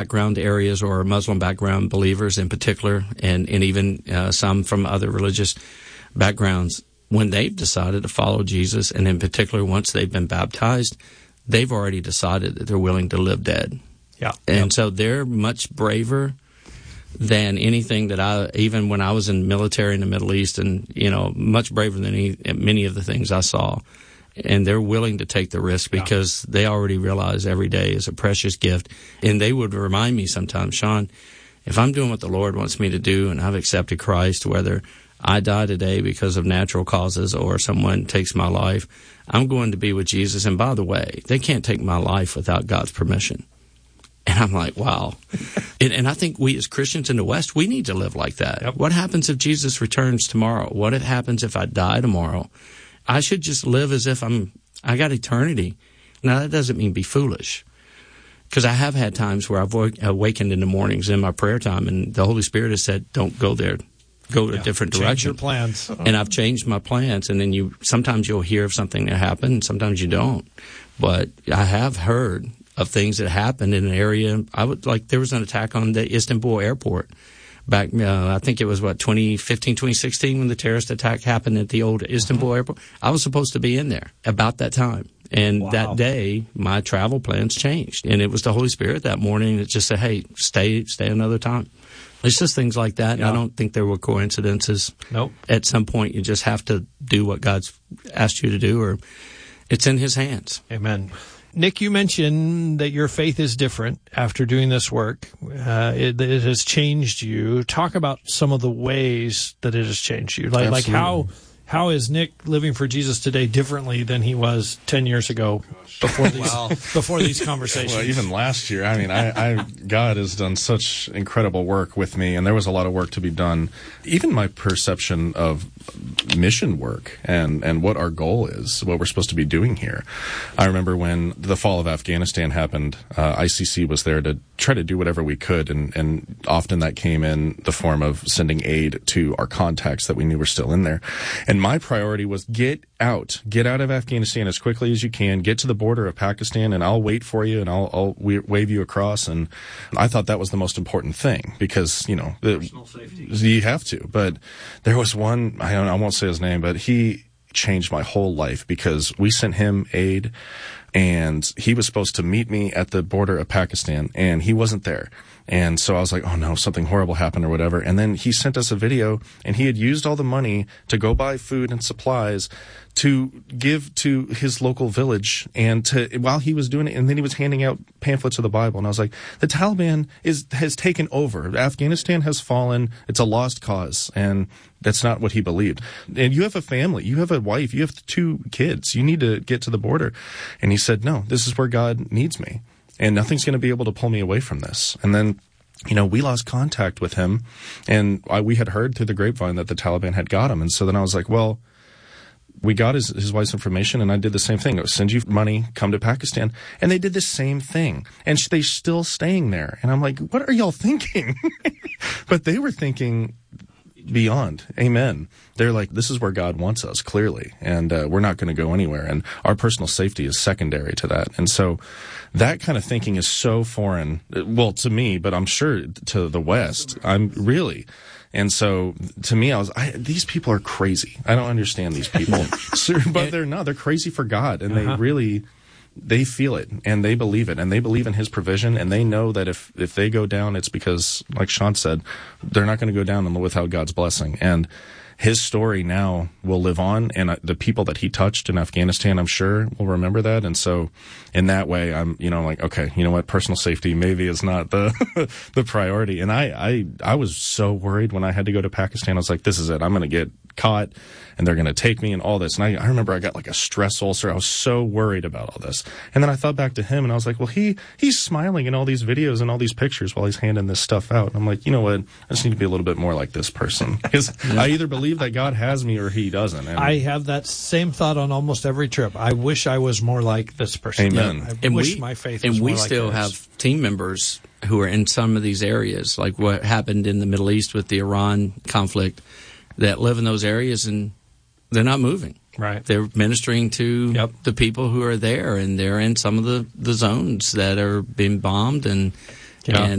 background areas or Muslim background believers in particular, and even some from other religious backgrounds, when they've decided to follow Jesus, and in particular once they've been baptized, they've already decided that they're willing to live dead. Yeah. And so they're much braver than anything that even when I was in the military in the Middle East, and, much braver than many of the things I saw. And they're willing to take the risk because they already realize every day is a precious gift. And they would remind me sometimes, Sean, if I'm doing what the Lord wants me to do and I've accepted Christ, whether I die today because of natural causes or someone takes my life, I'm going to be with Jesus. And by the way, they can't take my life without God's permission. And I'm like, wow. And I think we as Christians in the West, we need to live like that. Yep. What happens if Jesus returns tomorrow? What happens if I die tomorrow? I should just live as if I got eternity. Now, that doesn't mean be foolish. Because I have had times where I've awakened in the mornings in my prayer time, and the Holy Spirit has said, don't go there. Go a different direction. Change your plans. And I've changed my plans, and then sometimes you'll hear of something that happened, and sometimes you don't. But I have heard of things that happened in an area. There was an attack on the Istanbul airport back, I think it was 2015, 2016, when the terrorist attack happened at the old Istanbul airport. I was supposed to be in there about that time. And that day, my travel plans changed. And it was the Holy Spirit that morning that just said, hey, stay another time. It's just things like that. And I don't think there were coincidences. Nope. At some point, you just have to do what God's asked you to do, or it's in His hands. Amen. Nick, you mentioned that your faith is different after doing this work. It has changed you. Talk about some of the ways that it has changed you. Like how is Nick living for Jesus today differently than he was 10 years ago before these conversations? Well, even last year, God has done such incredible work with me, and there was a lot of work to be done. Even my perception of mission work and what our goal is, what we're supposed to be doing here. I remember when the fall of Afghanistan happened, ICC was there to try to do whatever we could, and often that came in the form of sending aid to our contacts that we knew were still in there. And my priority was get out of Afghanistan as quickly as you can, get to the border of Pakistan, and I'll wait for you, and I'll wave you across. And I thought that was the most important thing because, personal safety. You have to. But there was one, I won't say his name, but he changed my whole life because we sent him aid, and he was supposed to meet me at the border of Pakistan, and he wasn't there. And so I was like, oh no, something horrible happened or whatever. And then he sent us a video, and he had used all the money to go buy food and supplies to give to his local village, and while he was doing it, and then he was handing out pamphlets of the Bible. And I was like, the Taliban has taken over. Afghanistan has fallen. It's a lost cause. And that's not what he believed. And you have a family. You have a wife. You have 2 kids. You need to get to the border. And he said, no, this is where God needs me. And nothing's going to be able to pull me away from this. And then, we lost contact with him, and we had heard through the grapevine that the Taliban had got him. And so then I was like, well, we got his wife's information, and I did the same thing. Send you money, come to Pakistan. And they did the same thing. And they're still staying there. And I'm like, what are y'all thinking? But they were thinking beyond. Amen. They're like, this is where God wants us, clearly, and we're not going to go anywhere. And our personal safety is secondary to that. And so that kind of thinking is so foreign, well, to me, but I'm sure to the West. And so to me, these people are crazy. I don't understand these people. But they're not. They're crazy for God, and they feel it, and they believe it, and they believe in His provision, and they know that if they go down, it's because, like Sean said, they're not going to go down without God's blessing. And his story now will live on, and the people that he touched in Afghanistan, I'm sure, will remember that. And so in that way, I'm, like, okay, you know what, personal safety maybe is not the the priority. And I was so worried when I had to go to Pakistan. I was like, this is it. I'm going to get caught, and they're going to take me and all this. And I remember I got like a stress ulcer. I was so worried about all this. And then I thought back to him, and I was like, well, he's smiling in all these videos and all these pictures while he's handing this stuff out. And I'm like, you know what? I just need to be a little bit more like this person. Because I either believe that God has me or He doesn't. And I have that same thought on almost every trip. I wish I was more like this person. Amen. I wish my faith was more like And we still have team members who are in some of these areas, like what happened in the Middle East with the Iran conflict, that live in those areas, and they're not moving. Right. They're ministering to the people who are there, and they're in some of the zones that are being bombed, and